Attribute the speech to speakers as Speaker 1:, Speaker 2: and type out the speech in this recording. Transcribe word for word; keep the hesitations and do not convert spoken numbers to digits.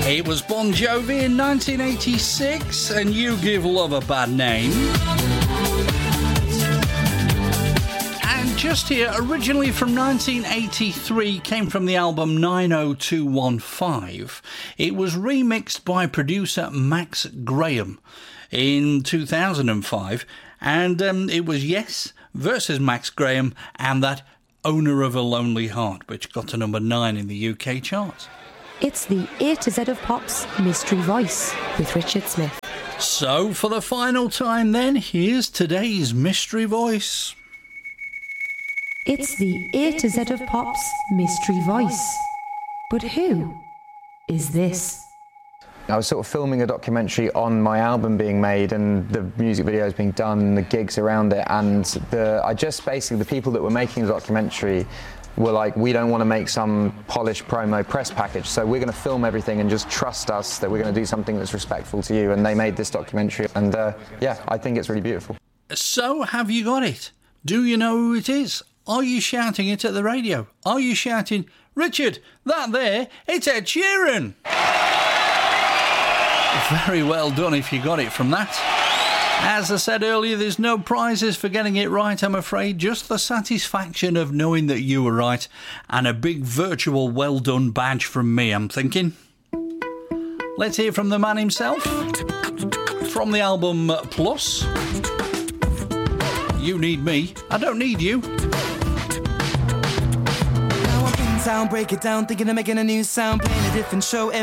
Speaker 1: It was Bon Jovi in nineteen eighty-six, and You Give Love a Bad Name. And Just Here, originally from nineteen eighty-three, came from the album nine oh two one five. It was remixed by producer Max Graham in two thousand five, and um, it was Yes versus Max Graham and that Owner of a Lonely Heart, which got to number nine in the U K charts.
Speaker 2: It's the A to Z of Pop's Mystery Voice with Richard Smith.
Speaker 1: So, for the final time then, here's today's Mystery Voice.
Speaker 2: It's the A to Z of Pop's Mystery Voice. But who is this?
Speaker 3: I was sort of filming a documentary on my album being made and the music videos being done and the gigs around it, and the I just basically, the people that were making the documentary were like, we don't want to make some polished promo press package, so we're going to film everything and just trust us that we're going to do something that's respectful to you. And they made this documentary, and uh, yeah, I think it's really beautiful.
Speaker 1: So, have you got it? Do you know who it is? Are you shouting it at the radio? Are you shouting, Richard, that there, it's Ed Sheeran? Very well done if you got it from that. As I said earlier, there's no prizes for getting it right, I'm afraid. Just the satisfaction of knowing that you were right, and a big virtual well done badge from me, I'm thinking. Let's hear from the man himself. From the album Plus. You Need Me, I Don't Need You.
Speaker 4: Now I'm in town, break it down, thinking of making a new sound, playing a different show every